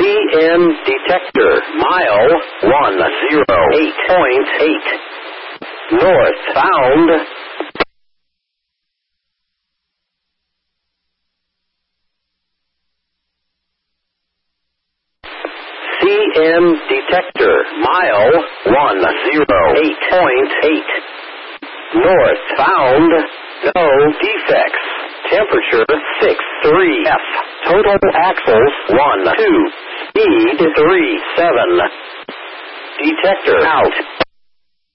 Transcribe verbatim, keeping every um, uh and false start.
C M detector, mile one zero eight point eight. Northbound. C M detector, mile one zero eight point eight. Northbound. No defects. Temperature six three F. Total axles one two. Speed three seven. Detector out.